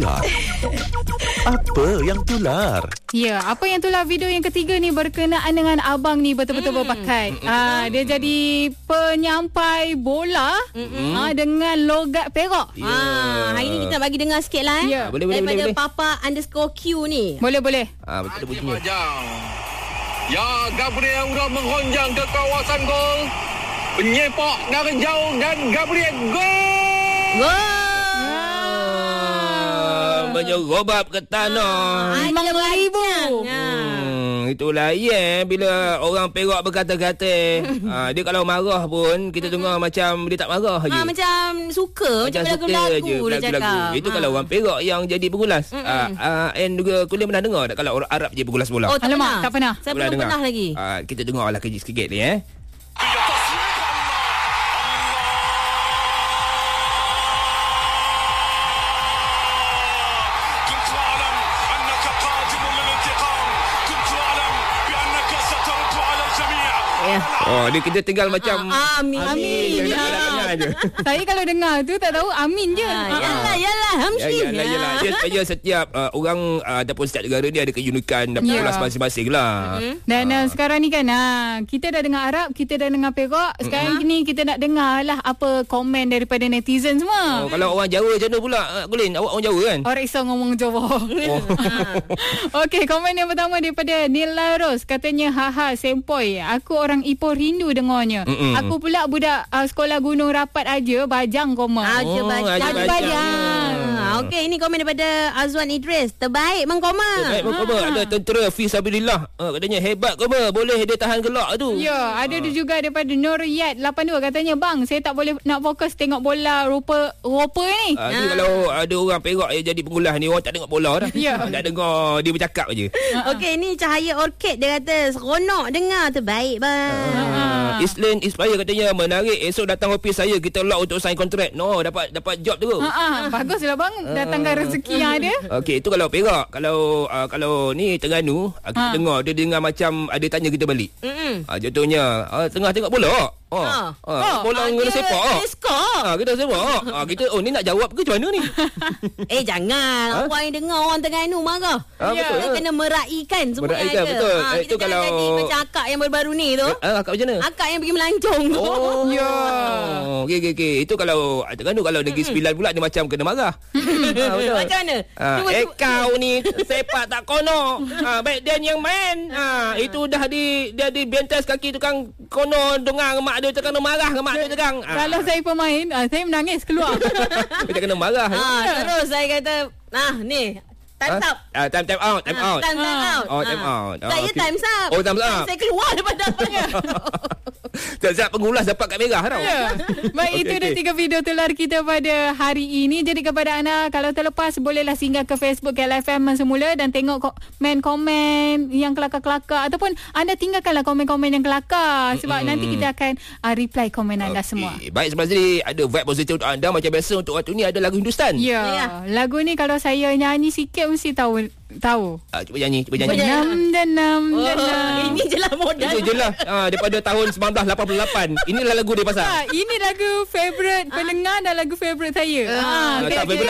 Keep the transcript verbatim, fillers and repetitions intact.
tular? Apa yang tular? Ya, apa yang tular video yang ketiga ni berkenaan dengan abang ni betul-betul mm. berbakat. Mm. Ah, dia jadi penyampai bola mm. ah, dengan logat perak. Yeah. Ah, hari ni kita nak bagi dengar sikit lah eh. Yeah. Boleh, boleh, daripada boleh, Papa underscore Q ni. Boleh, boleh. Ah, betul bunyinya. Ya, Gabriel sudah menghonjang ke kawasan gol. Penyepak dari jauh dan Gabriel gol. Gol. Menyerobap ke tanah. Ah, lima ribu. Hmm, itulah ya yeah, bila orang Perak berkata-kata. ah, dia kalau marah pun kita dengar macam dia tak marah je. Ah, macam suka, macam, macam lagu-lagu dia cakap. Itu ah. kalau orang Perak yang jadi pengulas. Ah, ah, and juga kuliah pernah dengar tak kalau orang Arab je pengulas bola? Oh, tak Alamak, pernah. tak pernah. Saya belum pernah, pernah lagi. Ah, kita dengarlah sikit ni eh. Oh, dia kita tinggal macam ah, Amin. Amin. Amin. Ya. Je. Saya kalau dengar tu tak tahu Amin je. Ah, yalah, yalah. Hamsi. Ya, yalah, yalah. Dia supaya setiap uh, orang uh, ataupun setiap negara dia ada keunikan dan yeah. pola masing-masing lah. Mm-hmm. Dan uh, sekarang ni kan uh, kita dah dengar Arab, kita dah dengar Perak. Sekarang mm-hmm. ni kita nak dengar lah apa komen daripada netizen semua. Oh, kalau orang Jawa macam mana pula? Uh, Colin, awak orang Jawa kan? Orang Islam ngomong Jawa. Oh. Okey, komen yang pertama daripada Nila Ros. Katanya, haha sempoi. Aku orang Ipoh rindu dengarnya. Mm-mm. Aku pula budak uh, sekolah Gunung Rapat aja, Bajang koma. Aja oh, Bajang. Aja Bajang. Bajang. Hmm. Okey, ini komen daripada Azwan Idris. Terbaik Mang Koma. Terbaik Mang Koma. Ada tentera Fisabilillah. Uh, katanya hebat Koma. Boleh dia tahan gelak tu. Ya, ada uh. juga daripada Nuriyat lapan dua. Katanya, bang, saya tak boleh nak fokus tengok bola rupa rupa ni. Uh, ni uh. kalau ada orang Perak yang jadi pengulas ni, orang tak tengok bola dah. Ya. Tak dengar dia bercakap je. Uh-huh. Okey, ni Cahaya Orchid. Dia kata, seronok dengar. Terbaik bang. Uh. Island Inspire katanya, menarik esok datang office saya, kita lock untuk sign kontrak. No, dapat dapat job tu. Ha, baguslah bang, datangkan rezeki yang ada. Okey, itu kalau Perak. Kalau uh, kalau ni Terengganu, uh, kita ha. dengar dia dengar macam ada tanya kita balik. Hmm. Uh, contohnya, uh, tengah tengok bola. Oh, ha. Ha. Oh, bola ngena sepak. Ha, kita sepak. Ha, kita oh ni nak jawab ke macam mana ni? eh jangan. Ha? Orang yang dengar orang Terengganu marah. Ha, ya. Betul. Dia kena meraikan semua meraikan, yang ada. Betul. Ha, itu kalau jadi macam akak yang baru-baru ni tu. Ha, akak macam mana? Akak yang pergi melancong tu. Oh, ya. Okey okey okey. Itu kalau Terengganu, kalau Negeri Sembilan pula dia macam kena marah. Ha, betul. Macam mana? Ha, eh kau ni sepak tak kono. Ha, baik dia yang main. Ha, itu dah di dia di bentas kaki tukang kono dengar mak dia tekan marah. Mak dia tegang. Kalau saya pemain, uh, saya menangis keluar. Kita kena marah. Ha, terus saya kata, nah ni time up. Ah, time time out, time out. Time time out. Oh, time out. Saya time up. Oh, time up. Saya keluar daripada apanya. Siap-siap pengulas dapat kat merah tau. Ya. Baik, okay, itu okay. dah tiga video tular kita pada hari ini. Jadi kepada anda, kalau terlepas bolehlah singgah ke Facebook K L F M semula dan tengok komen-komen yang kelakar-kelakar, ataupun anda tinggalkanlah komen-komen yang kelakar sebab mm-hmm. nanti kita akan uh, reply komen anda okay. semua. Baik, sebelah sini ada vibe positif untuk anda. Macam biasa untuk waktu ni ada lagu Hindustan. Ya, ya. Lagu ni kalau saya nyanyi sikit mesti tahu. Tahu. Ah, cuba nyanyi, cuba nyanyi. Danam danam oh, danam. Ini je lah modal. Itu je lah. Ah, daripada tahun sembilan belas lapan puluh lapan. Inilah lagu dia pasal. Ha, ini lagu favourite pendengar dan lagu favourite saya. Ah, ah, okay, okay, okay.